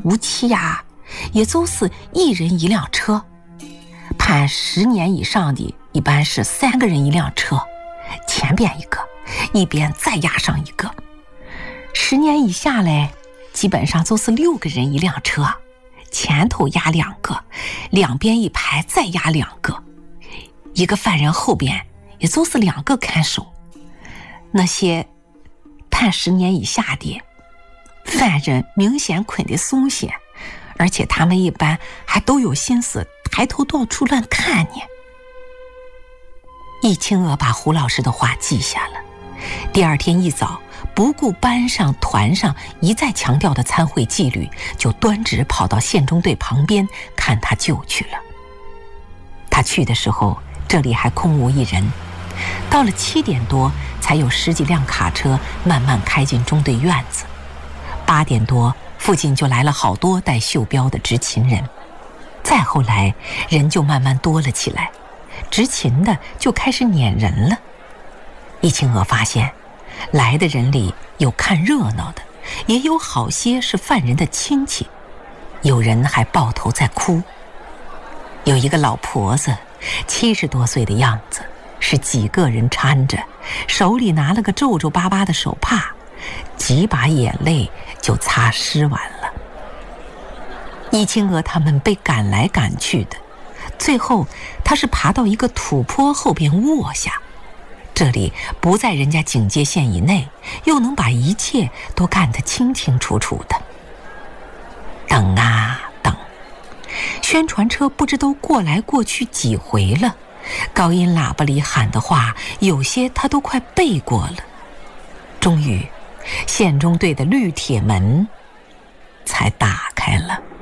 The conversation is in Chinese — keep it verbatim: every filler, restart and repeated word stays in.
无期呀，也就是一人一辆车。判十年以上的一般是三个人一辆车，前边一个，一边再压上一个。十年以下嘞，基本上就是六个人一辆车，前头压两个，两边一排再压两个，一个犯人后边也就是两个看守。那些判十年以下的犯人明显捆得松些，而且他们一般还都有心思抬头到处乱看呢。易清娥把胡老师的话记下了，第二天一早，不顾班上团上一再强调的参会纪律，就端直跑到县中队旁边看他舅去了。他去的时候，这里还空无一人，到了七点多，才有十几辆卡车慢慢开进中队院子。八点多，附近就来了好多带袖标的执勤人。再后来，人就慢慢多了起来，执勤的就开始撵人了。易清娥发现，来的人里有看热闹的，也有好些是犯人的亲戚，有人还抱头在哭。有一个老婆子，七十多岁的样子，是几个人搀着，手里拿了个皱皱巴巴的手帕，几把眼泪就擦湿完了。易清娥他们被赶来赶去的，最后他是爬到一个土坡后边卧下，这里不在人家警戒线以内，又能把一切都干得清清楚楚的。等啊等，宣传车不知都过来过去几回了，高音喇叭里喊的话，有些他都快背过了。终于，县中队的绿铁门才打开了。